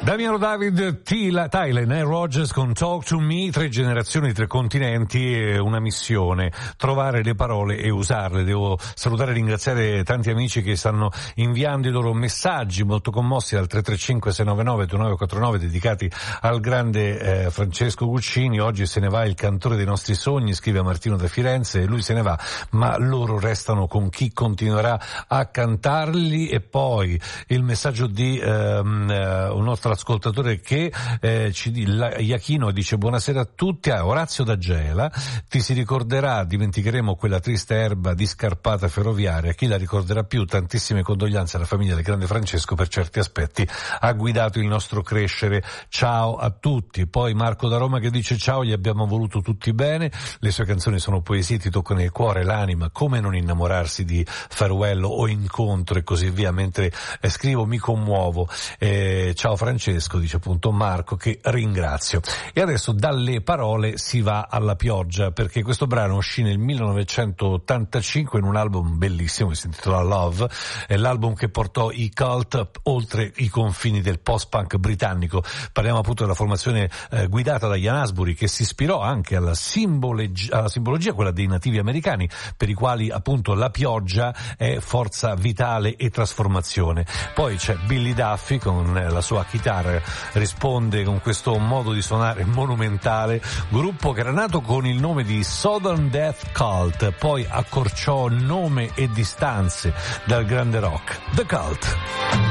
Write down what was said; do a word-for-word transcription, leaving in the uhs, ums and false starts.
Damiano David, Tila, Tylen e Rogers con Talk to Me, tre generazioni, tre continenti e una missione, trovare le parole e usarle. Devo salutare e ringraziare tanti amici che stanno inviando i loro messaggi molto commossi al tre tre cinque sei nove nove due nove quattro nove dedicati al grande eh, Francesco Guccini. Oggi se ne va il cantore dei nostri sogni, scrive Martino da Firenze, e lui se ne va, ma loro restano con chi continuerà a cantarli. E poi il messaggio di ehm, un nostro ascoltatore che eh, ci dice, Iachino dice: buonasera a tutti, a Orazio da Gela, ti si ricorderà, dimenticheremo quella triste erba di scarpata ferroviaria, chi la ricorderà più? Tantissime condoglianze alla famiglia del grande Francesco, per certi aspetti ha guidato il nostro crescere, ciao a tutti. Poi Marco da Roma che dice: ciao, gli abbiamo voluto tutti bene, le sue canzoni sono poesie, ti toccano il cuore, l'anima, come non innamorarsi di Farewell o Incontro e così via. Mentre eh, scrivo mi commuovo, eh, ciao Francesco, dice appunto Marco, che ringrazio. E adesso dalle parole si va alla pioggia, perché questo brano uscì nel millenovecentottantacinque in un album bellissimo che si intitola Love, è l'album che portò i Cult oltre i confini del post-punk britannico. Parliamo appunto della formazione eh, guidata da Ian Astbury, che si ispirò anche alla, simboleg- alla simbologia, quella dei nativi americani, per i quali appunto la pioggia è forza vitale e trasformazione. Poi c'è Billy Duffy con la sua chitarra, risponde con questo modo di suonare monumentale, gruppo che era nato con il nome di Southern Death Cult, poi accorciò nome e distanze dal grande rock, The Cult.